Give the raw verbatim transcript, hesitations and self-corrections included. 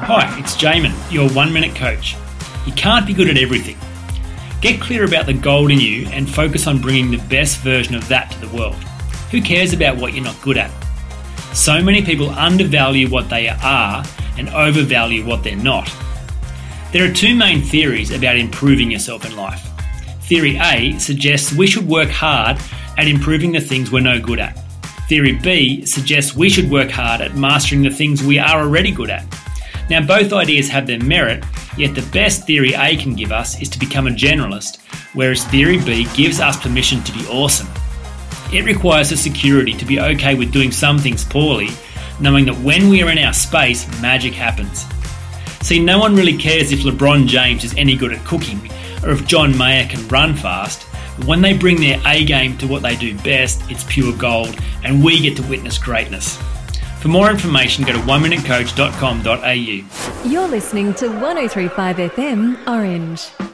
Hi, it's Jamin, your one-minute coach. You can't be good at everything. Get clear about the gold in you and focus on bringing the best version of that to the world. Who cares about what you're not good at? So many people undervalue what they are and overvalue what they're not. There are two main theories about improving yourself in life. Theory A suggests we should work hard at improving the things we're no good at. Theory B suggests we should work hard at mastering the things we are already good at. Now, both ideas have their merit, yet the best Theory A can give us is to become a generalist, whereas Theory B gives us permission to be awesome. It requires the security to be okay with doing some things poorly, knowing that when we are in our space, magic happens. See, no one really cares if LeBron James is any good at cooking, or if John Mayer can run fast. But when they bring their A game to what they do best, it's pure gold, and we get to witness greatness. For more information, go to one minute coach dot com dot a u. You're listening to one oh three point five F M Orange.